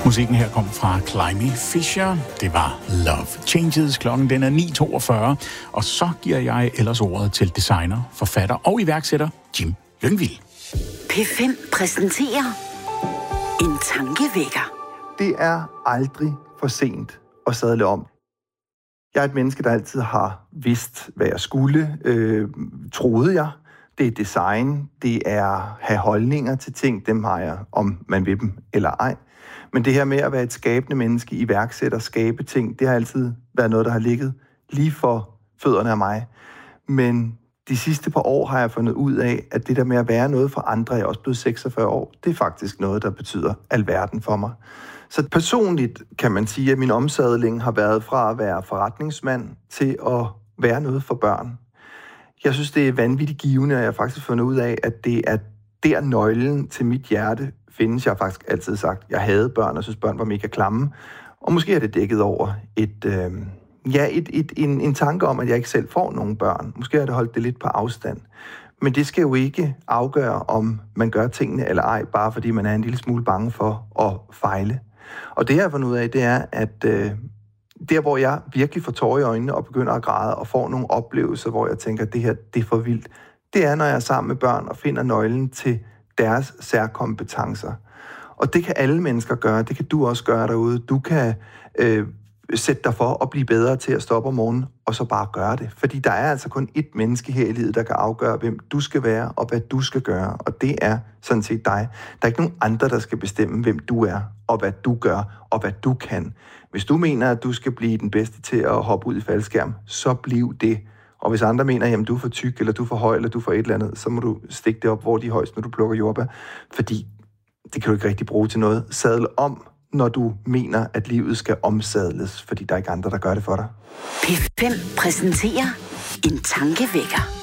Musikken her kom fra Climby Fisher. Det var Love Changes. Klokken den er 9.42. Og så giver jeg ellers ordet til designer, forfatter og iværksætter Jim Lyngvild. P5 præsenterer en tankevækker. Det er aldrig for sent at sadle om. Jeg er et menneske, der altid har vidst, hvad jeg skulle, troede jeg. Det er design, det er have holdninger til ting, dem har jeg, om man vil dem eller ej. Men det her med at være et skabende menneske, iværksætter, skabe ting, det har altid været noget, der har ligget lige for fødderne af mig. Men de sidste par år har jeg fundet ud af, at det der med at være noget for andre, jeg er også blevet 46 år, det er faktisk noget, der betyder alverden for mig. Så personligt kan man sige, at min omsadling har været fra at være forretningsmand til at være noget for børn. Jeg synes, det er vanvittigt givende, og jeg har faktisk fundet ud af, at det er der nøglen til mit hjerte findes. Jeg har faktisk altid sagt, at jeg havde børn, og synes, børn var mega klamme. Og måske er det dækket over en tanke om, at jeg ikke selv får nogen børn. Måske har det holdt det lidt på afstand. Men det skal jo ikke afgøre, om man gør tingene eller ej, bare fordi man er en lille smule bange for at fejle. Og det, jeg har fundet ud af, det er, at der, hvor jeg virkelig får tårer i øjnene og begynder at græde og får nogle oplevelser, hvor jeg tænker, at det her, det er for vildt, det er, når jeg er sammen med børn og finder nøglen til deres særkompetencer. Og det kan alle mennesker gøre, det kan du også gøre derude. Du kan sætte dig for at blive bedre til at stoppe om morgenen, og så bare gøre det. Fordi der er altså kun ét menneske her i livet, der kan afgøre, hvem du skal være, og hvad du skal gøre. Og det er sådan set dig. Der er ikke nogen andre, der skal bestemme, hvem du er, og hvad du gør, og hvad du kan. Hvis du mener, at du skal blive den bedste til at hoppe ud i faldskærm, så bliv det. Og hvis andre mener, at du er for tyk, eller du er for høj, eller du er for et eller andet, så må du stikke det op, hvor de er højst, når du plukker jordbær. Fordi det kan du ikke rigtig bruge til noget. Sadle om, når du mener, at livet skal omsadles, fordi der er ikke andre, der gør det for dig. P5 præsenterer en tankevækker.